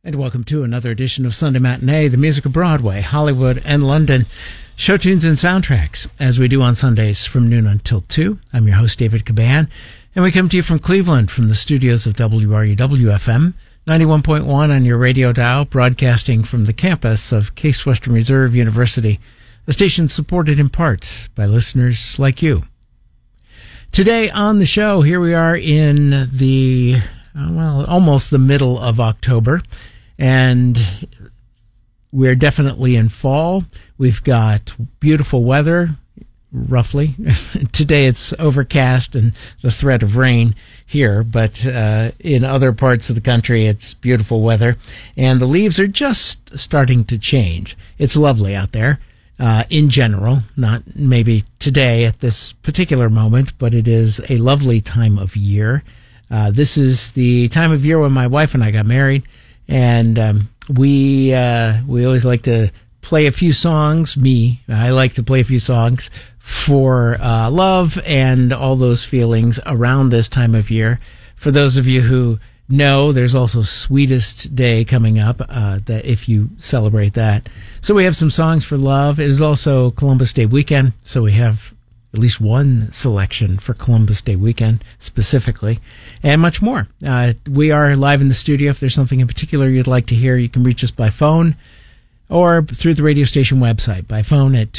And welcome to another edition of Sunday Matinee, the music of Broadway, Hollywood, and London. Show tunes and soundtracks, as we do on Sundays from noon until 2. I'm your host, David Caban, and we come to you from Cleveland, from the studios of WRUW-FM, 91.1 on your radio dial, broadcasting from the campus of Case Western Reserve University, a station supported in part by listeners like you. Today on the show, here we are in the, almost the middle of October. And we're definitely in fall. We've got beautiful weather, roughly. Today it's overcast and the threat of rain here, but in other parts of the country it's beautiful weather. And the leaves are just starting to change. It's lovely out there in general, not maybe today at this particular moment, but it is a lovely time of year. This is the time of year when my wife and I got married. And we always like to play a few songs. I like to play a few songs for love and all those feelings around this time of year. For those of you who know, there's also Sweetest Day coming up, that if you celebrate that. So we have some songs for love. It is also Columbus Day weekend, so we have at least one selection for Columbus Day weekend specifically, and much more. We are live in the studio. If there's something in particular you'd like to hear, you can reach us by phone or through the radio station website. By phone at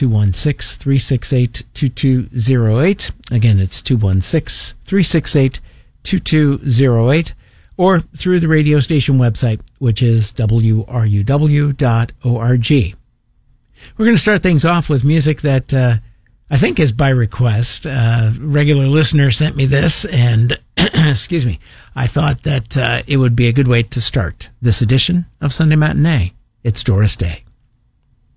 216-368-2208. Again, it's 216-368-2208. Or through the radio station website, which is wruw.org. We're going to start things off with music that I think is by request. Regular listener sent me this, and excuse me, I thought that it would be a good way to start this edition of Sunday Matinee. It's Doris Day.